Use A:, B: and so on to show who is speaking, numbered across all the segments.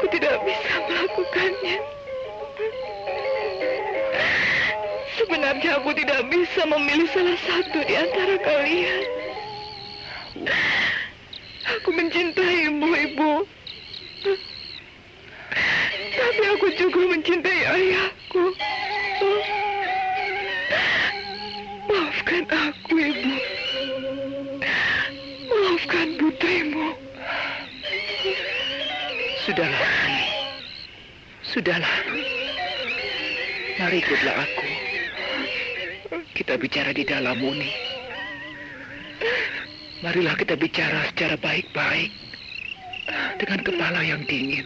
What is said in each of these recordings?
A: Aku tidak bisa melakukannya. Sebenarnya aku tidak bisa memilih salah satu di antara kalian. Aku mencintaimu, Ibu. Tapi aku juga mencintai ayahku. Maafkan aku, Ibu. Maafkan putrimu.
B: Sudahlah, Rani. Sudahlah. Mari ikutlah aku. Kita bicara di dalam, Uni. Marilah kita bicara secara baik-baik. Dengan kepala yang dingin.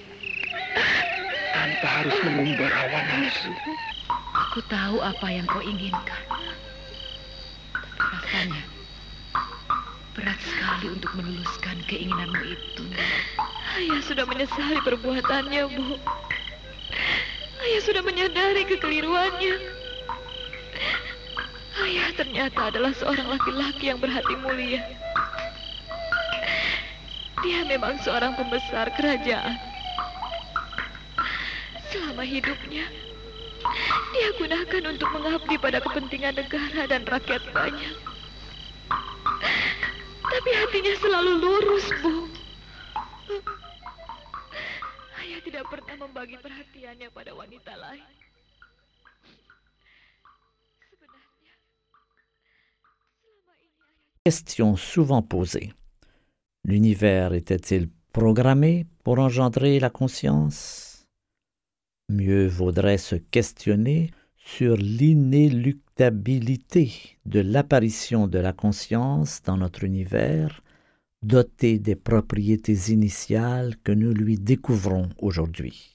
B: Tanpa harus mengumbar hawa nafsu.
C: Aku tahu apa yang kau inginkan. Rasanya berat sekali untuk meluluskan keinginanmu itu.
A: Ayah sudah menyesali perbuatannya, Bu. Ayah sudah menyadari kekeliruannya. Ayah ternyata adalah seorang laki-laki yang berhati mulia. Dia memang seorang pembesar kerajaan. Selama hidupnya, dia gunakan untuk mengabdi pada kepentingan negara dan rakyat banyak. Tapi hatinya selalu lurus, Bu. Ayah tidak pernah membagi perhatiannya pada wanita lain. Sebenarnya, selama ini ayah...
D: Question souvent posée. L'univers était-il programmé pour engendrer la conscience? Mieux vaudrait se questionner sur l'inéluctabilité de l'apparition de la conscience dans notre univers, doté des propriétés initiales que nous lui découvrons aujourd'hui.